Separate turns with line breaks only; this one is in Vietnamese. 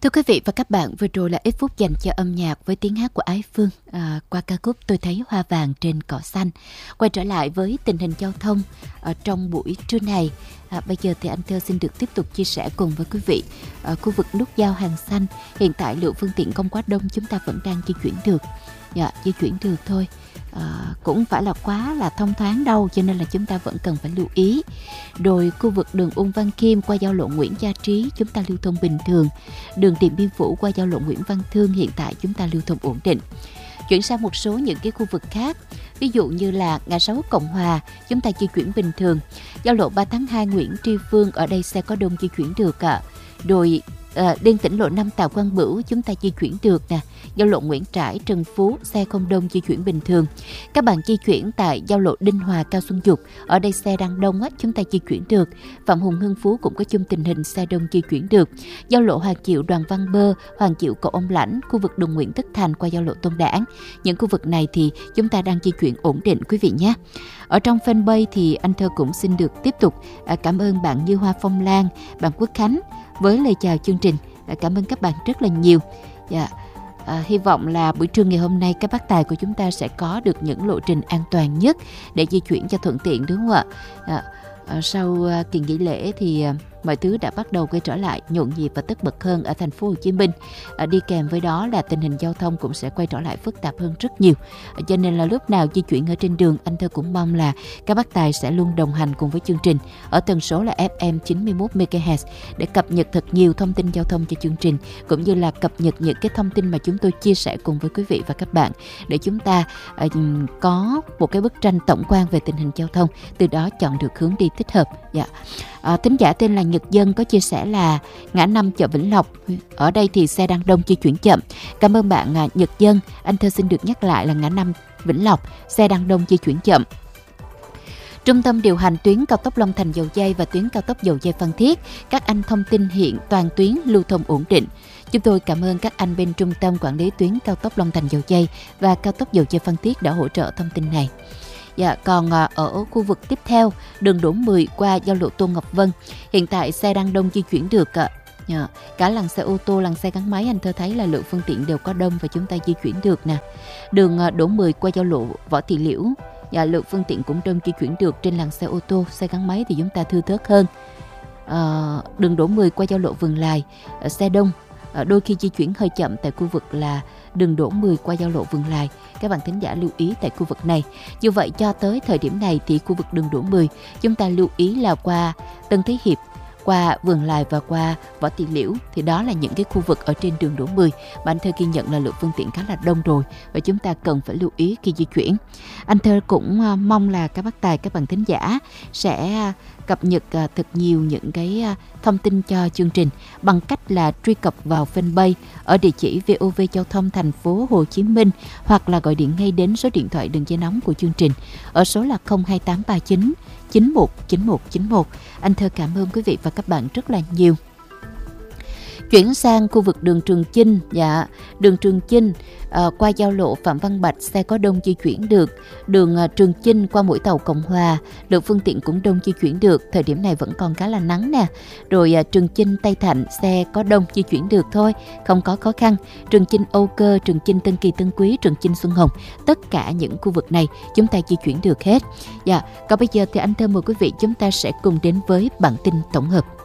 Thưa quý vị và các bạn, vừa rồi là ít phút dành cho âm nhạc với tiếng hát của Ái Phương qua ca khúc Tôi Thấy Hoa Vàng Trên Cỏ Xanh. Quay trở lại với tình hình giao thông trong buổi trưa này. Bây giờ thì anh Thơ xin được tiếp tục chia sẻ cùng với quý vị. Khu vực nút giao Hàng Xanh, hiện tại lượng phương tiện không quá đông, chúng ta vẫn đang di chuyển được. Di chuyển được thôi. Cũng phải là quá là thông thoáng đâu, cho nên là chúng ta vẫn cần phải lưu ý. Rồi khu vực đường Ung Văn Khiêm qua giao lộ Nguyễn Gia Trí chúng ta lưu thông bình thường. Đường Điện Biên Phủ qua giao lộ Nguyễn Văn Thương hiện tại chúng ta lưu thông ổn định. Chuyển sang một số những cái khu vực khác, ví dụ như là ngã 6 Cộng Hòa chúng ta di chuyển bình thường. Giao lộ 3 tháng 2 Nguyễn Tri Phương, ở đây xe có đông di chuyển được Rồi Liên tỉnh lộ 5 Tạ Quang Bửu chúng ta di chuyển được nè. Giao lộ Nguyễn Trãi Trần Phú xe không đông, di chuyển bình thường. Các bạn di chuyển tại giao lộ Đinh Hòa Cao Xuân Dục, ở đây xe đang đông chúng ta di chuyển được. Phạm Hùng Hưng Phú cũng có chung tình hình xe đông di chuyển được. Giao lộ Hoàng Diệu Đoàn Văn Bơ, Hoàng Diệu Cầu Ông Lãnh, khu vực đường Nguyễn Tất Thành qua giao lộ Tôn Đản, những khu vực này thì chúng ta đang di chuyển ổn định quý vị nhé. Ở trong fanpage thì anh Thơ cũng xin được tiếp tục cảm ơn bạn Như Hoa Phong Lan, bạn Quốc Khánh với lời chào chương trình. Cảm ơn các bạn rất là nhiều. Hy vọng là buổi trưa ngày hôm nay các bác tài của chúng ta sẽ có được những lộ trình an toàn nhất để di chuyển cho thuận tiện, đúng không ạ? Sau kỳ nghỉ lễ thì mọi thứ đã bắt đầu quay trở lại nhộn nhịp và tất bật hơn ở thành phố Hồ Chí Minh. Đi kèm với đó là tình hình giao thông cũng sẽ quay trở lại phức tạp hơn rất nhiều. Cho nên là lúc nào di chuyển ở trên đường, anh Thơ cũng mong là các bác tài sẽ luôn đồng hành cùng với chương trình ở tần số là FM 91 MHz để cập nhật thật nhiều thông tin giao thông cho chương trình, cũng như là cập nhật những cái thông tin mà chúng tôi chia sẻ cùng với quý vị và các bạn để chúng ta có một cái bức tranh tổng quan về tình hình giao thông, từ đó chọn được hướng đi thích hợp. Thính giả tên là Nhật Dân có chia sẻ là ngã 5 chợ Vĩnh Lộc, ở đây thì xe đang đông di chuyển chậm. Cảm ơn bạn Nhật Dân. Anh Thơ xin được nhắc lại là ngã 5 Vĩnh Lộc, xe đang đông di chuyển chậm. Trung tâm điều hành tuyến cao tốc Long Thành Dầu Giây và tuyến cao tốc Dầu Giây Phan Thiết, các anh thông tin hiện toàn tuyến lưu thông ổn định. Chúng tôi cảm ơn các anh bên Trung tâm quản lý tuyến cao tốc Long Thành Dầu Giây và cao tốc Dầu Giây Phan Thiết đã hỗ trợ thông tin này. Còn ở khu vực tiếp theo, đường Đỗ 10 qua giao lộ Tô Ngọc Vân, hiện tại xe đang đông di chuyển được. Cả làn xe ô tô, làn xe gắn máy anh Thơ thấy là lượng phương tiện đều có đông và chúng ta di chuyển được nè. Đường Đỗ 10 qua giao lộ Võ Thị Liễu, lượng phương tiện cũng đông di chuyển được trên làn xe ô tô, xe gắn máy thì chúng ta thưa thớt hơn. Đường Đỗ 10 qua giao lộ Vườn Lài, xe đông, đôi khi di chuyển hơi chậm tại khu vực là đường Đỗ 10 qua giao lộ Vườn Lài. Các bạn thính giả lưu ý tại khu vực này. Như vậy cho tới thời điểm này thì khu vực đường Đỗ 10 chúng ta lưu ý là qua Tân Thế Hiệp, qua Vườn Lài và qua Võ Thị Liễu, thì đó là những cái khu vực ở trên đường Đỗ 10 mà anh Thơ ghi nhận là lượng phương tiện khá là đông rồi và chúng ta cần phải lưu ý khi di chuyển. Anh Thơ cũng mong là các bác tài, các bạn thính giả sẽ cập nhật thật nhiều những cái thông tin cho chương trình bằng cách là truy cập vào fanpage ở địa chỉ VOV Giao thông Thành phố Hồ Chí Minh, hoặc là gọi điện ngay đến số điện thoại đường dây nóng của chương trình ở số là 02839 919191. Anh Thơ cảm ơn quý vị và các bạn rất là nhiều. Chuyển sang khu vực đường Trường Chinh, đường Trường Chinh qua giao lộ Phạm Văn Bạch xe có đông di chuyển được. Đường Trường Chinh qua mũi tàu Cộng Hòa, lượng phương tiện cũng đông di chuyển được. Thời điểm này vẫn còn khá là nắng nè. Rồi Trường Chinh Tây Thạnh xe có đông di chuyển được thôi, không có khó khăn. Trường Chinh Âu Cơ, Trường Chinh Tân Kỳ Tân Quý, Trường Chinh Xuân Hồng, tất cả những khu vực này chúng ta di chuyển được hết. Còn bây giờ thì anh Thơ mời quý vị chúng ta sẽ cùng đến với bản tin tổng hợp.